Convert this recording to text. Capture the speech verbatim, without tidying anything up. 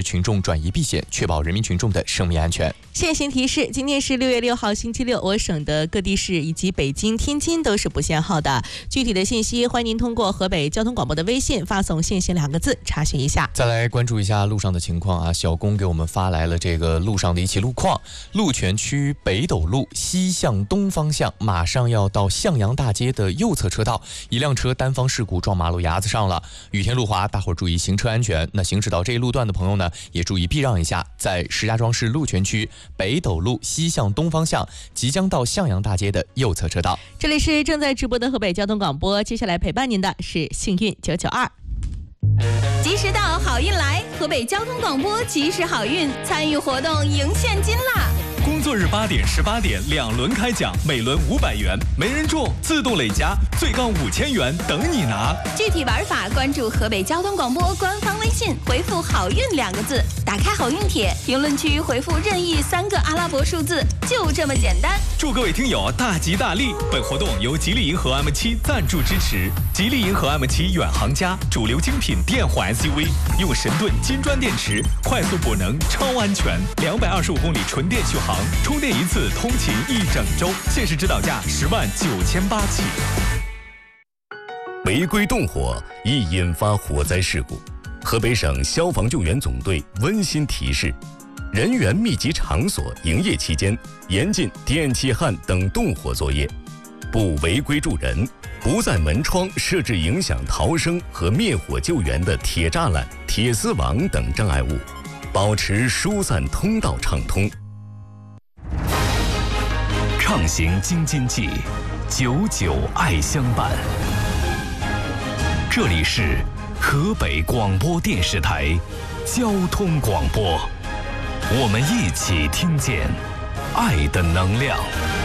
群众转移避险，确保人民群众的生命安全。 限行提示：今天是六月六号星期六，我省的各地市以及北京、天津都是不限号的。具体的信息，欢迎您通过河北交通广播的微信发送“限行”两个字查询一下。 再来关注一下路上的情况啊，小工给我们发来了这个路上的一起路况。鹿泉区北斗路西向东方向，马上要到向阳大街的右侧车道，一辆车单方事故撞马路牙子上了。雨天路滑，大伙儿注意行车安全。那行驶到这一路段的朋友呢，也注意避让一下。在石家庄市鹿泉区北斗路西向东方向，即将到向阳大街的右侧车道。 这里是正在直播的河北交通广播，接下来陪伴您的是幸运九九二。 及时到，好运来！河北交通广播及时好运，参与活动赢现金啦！ 工作日八点、十八点两轮开奖，每轮五百元，没人中自动累加，最高五千元等你拿。 具体玩法关注河北交通广播官方微信，回复“好运”两个字，打开好运帖，评论区回复任意三个阿拉伯数字，就这么简单。 祝各位听友大吉大利！本活动由吉利银河 M 七赞助支持。吉利银河 M 七远航家，主流精品电混 S U V， 用神盾金砖电池，快速补能，超安全，两百二十五公里纯电续航。充电一次通勤一整周，限时指导价十万九千八起。 违规动火易引发火灾事故，河北省消防救援总队温馨提示：人员密集场所营业期间，严禁电气焊等动火作业，不违规助人，不在门窗设置影响逃生和灭火救援的铁栅栏、铁丝网等障碍物，保持疏散通道畅通。 畅行京津冀，久久爱相伴。这里是河北广播电视台交通广播，我们一起听见爱的能量。